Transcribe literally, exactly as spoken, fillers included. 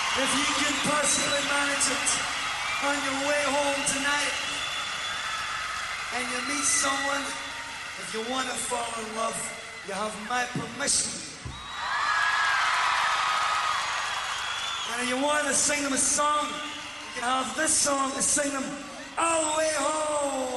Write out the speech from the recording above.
If you can possibly manage it on your way home tonight, and you meet someone, if you want to fall in love, you have my permission. And if you want to sing them a song, you can have this song to sing them all the way home.